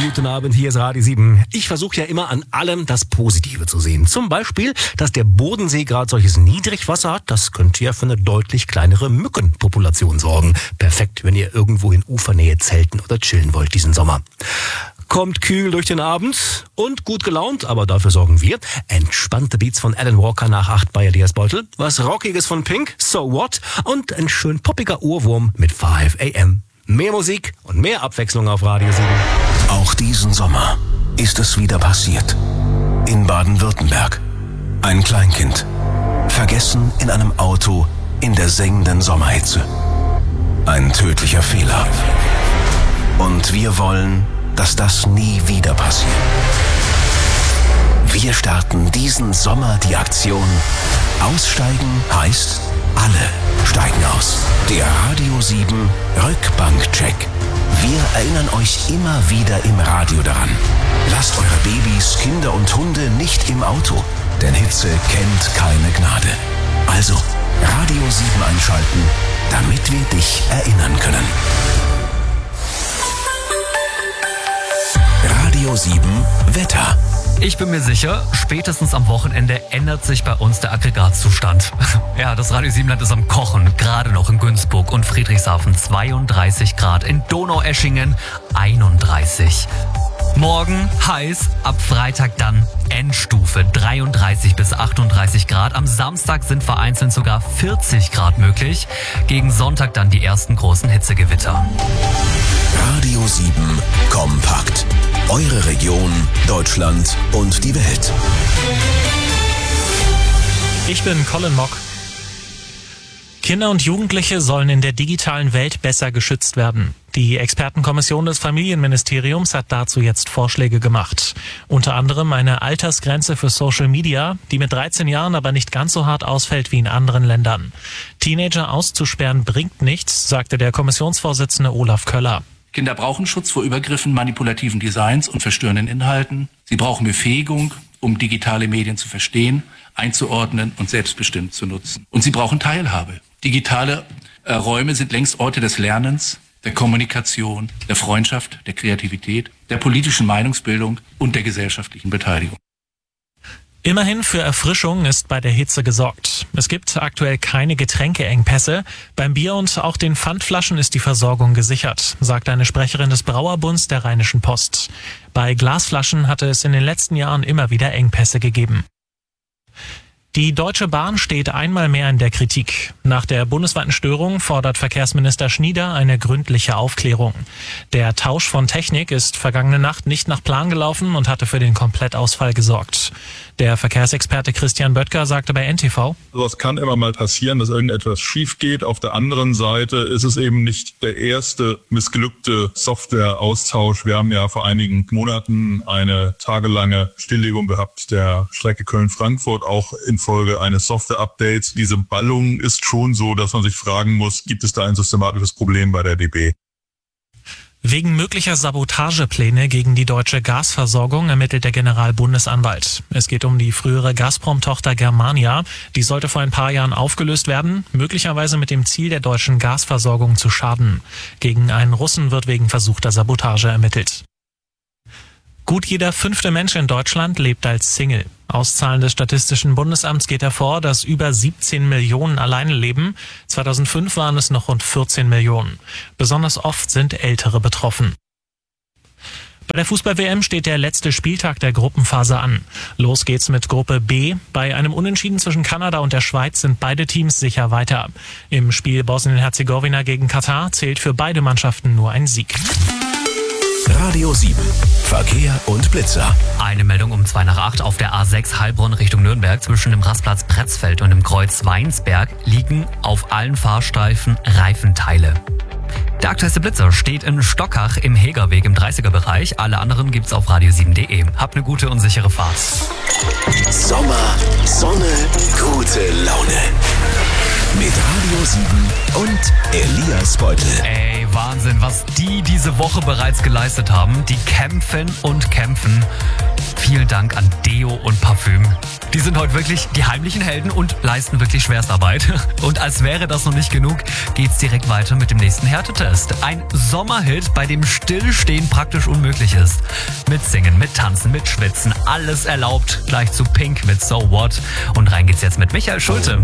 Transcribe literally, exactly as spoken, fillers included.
Guten Abend, hier ist Radio sieben. Ich versuche ja immer an allem das Positive zu sehen. Zum Beispiel, dass der Bodensee gerade solches Niedrigwasser hat. Das könnte ja für eine deutlich kleinere Mückenpopulation sorgen. Perfekt, wenn ihr irgendwo in Ufernähe zelten oder chillen wollt diesen Sommer. Kommt kühl durch den Abend und gut gelaunt, aber dafür sorgen wir. Entspannte Beats von Alan Walker nach acht bei Elias Beutel, was Rockiges von Pink, So What und ein schön poppiger Ohrwurm mit five a m. Mehr Musik und mehr Abwechslung auf Radio sieben. Auch diesen Sommer ist es wieder passiert. In Baden-Württemberg. Ein Kleinkind. Vergessen in einem Auto in der sengenden Sommerhitze. Ein tödlicher Fehler. Und wir wollen, dass das nie wieder passiert. Wir starten diesen Sommer die Aktion Aussteigen heißt, alle steigen aus. Der Radio sieben Rückbankcheck. Wir erinnern euch immer wieder im Radio daran. Lasst eure Babys, Kinder und Hunde nicht im Auto, denn Hitze kennt keine Gnade. Also Radio sieben einschalten, damit wir dich erinnern können. Radio sieben Wetter. Ich bin mir sicher, spätestens am Wochenende ändert sich bei uns der Aggregatzustand. Ja, das Radio sieben Land ist am Kochen, gerade noch in Günzburg und Friedrichshafen zweiunddreißig Grad, in Donaueschingen einunddreißig. Morgen heiß, ab Freitag dann Endstufe, dreiunddreißig bis achtunddreißig Grad. Am Samstag sind vereinzelt sogar vierzig Grad möglich. Gegen Sonntag dann die ersten großen Hitzegewitter. Radio sieben Kompakt. Eure Region, Deutschland und die Welt. Ich bin Colin Mock. Kinder und Jugendliche sollen in der digitalen Welt besser geschützt werden. Die Expertenkommission des Familienministeriums hat dazu jetzt Vorschläge gemacht. Unter anderem eine Altersgrenze für Social Media, die mit dreizehn Jahren aber nicht ganz so hart ausfällt wie in anderen Ländern. Teenager auszusperren bringt nichts, sagte der Kommissionsvorsitzende Olaf Köller. Kinder brauchen Schutz vor Übergriffen, manipulativen Designs und verstörenden Inhalten. Sie brauchen Befähigung, um digitale Medien zu verstehen, einzuordnen und selbstbestimmt zu nutzen. Und sie brauchen Teilhabe. Digitale äh, Räume sind längst Orte des Lernens, der Kommunikation, der Freundschaft, der Kreativität, der politischen Meinungsbildung und der gesellschaftlichen Beteiligung. Immerhin für Erfrischung ist bei der Hitze gesorgt. Es gibt aktuell keine Getränkeengpässe. Beim Bier und auch den Pfandflaschen ist die Versorgung gesichert, sagt eine Sprecherin des Brauerbunds der Rheinischen Post. Bei Glasflaschen hatte es in den letzten Jahren immer wieder Engpässe gegeben. Die Deutsche Bahn steht einmal mehr in der Kritik. Nach der bundesweiten Störung fordert Verkehrsminister Schnieder eine gründliche Aufklärung. Der Tausch von Technik ist vergangene Nacht nicht nach Plan gelaufen und hatte für den Komplettausfall gesorgt. Der Verkehrsexperte Christian Böttger sagte bei N T V: Sowas kann immer mal passieren, dass irgendetwas schief geht. Auf der anderen Seite ist es eben nicht der erste missglückte Softwareaustausch. Wir haben ja vor einigen Monaten eine tagelange Stilllegung gehabt der Strecke Köln-Frankfurt, auch infolge eines Software-Updates. Diese Ballung ist schon so, dass man sich fragen muss, gibt es da ein systematisches Problem bei der D B? Wegen möglicher Sabotagepläne gegen die deutsche Gasversorgung ermittelt der Generalbundesanwalt. Es geht um die frühere Gazprom-Tochter Germania. Die sollte vor ein paar Jahren aufgelöst werden, möglicherweise mit dem Ziel, der deutschen Gasversorgung zu schaden. Gegen einen Russen wird wegen versuchter Sabotage ermittelt. Gut jeder fünfte Mensch in Deutschland lebt als Single. Aus Zahlen des Statistischen Bundesamts geht hervor, dass über siebzehn Millionen alleine leben. zweitausendfünf waren es noch rund vierzehn Millionen. Besonders oft sind Ältere betroffen. Bei der Fußball-W M steht der letzte Spieltag der Gruppenphase an. Los geht's mit Gruppe B. Bei einem Unentschieden zwischen Kanada und der Schweiz sind beide Teams sicher weiter. Im Spiel Bosnien-Herzegowina gegen Katar zählt für beide Mannschaften nur ein Sieg. Radio sieben. Verkehr und Blitzer. Eine Meldung um zwei nach acht auf der A sechs Heilbronn Richtung Nürnberg. Zwischen dem Rastplatz Pretzfeld und dem Kreuz Weinsberg liegen auf allen Fahrstreifen Reifenteile. Der aktuellste Blitzer steht in Stockach im Hegerweg im dreißiger-Bereich. Alle anderen gibt's auf radio sieben punkt de. Habt eine gute und sichere Fahrt. Sommer, Sonne, gute Laune. mit Radio sieben und Elias Beutel. Ey, Wahnsinn, was die diese Woche bereits geleistet haben. Die kämpfen und kämpfen. Vielen Dank an Deo und Parfüm. Die sind heute wirklich die heimlichen Helden und leisten wirklich Schwerstarbeit. Und als wäre das noch nicht genug, geht's direkt weiter mit dem nächsten Härtetest. Ein Sommerhit, bei dem Stillstehen praktisch unmöglich ist. Mit Singen, mit Tanzen, mit Schwitzen, alles erlaubt. Gleich zu Pink mit So What. Und rein geht's jetzt mit Michael Schulte.